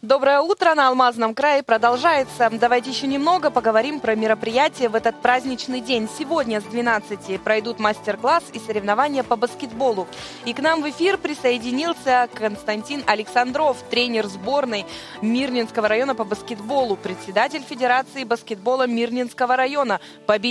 Доброе утро на Алмазном крае продолжается. Давайте еще немного поговорим про мероприятия в этот праздничный день. Сегодня с 12 пройдут мастер-класс и соревнования по баскетболу. И к нам в эфир присоединился Константин Александров, тренер сборной Мирнинского района по баскетболу, председатель Федерации баскетбола Мирнинского района,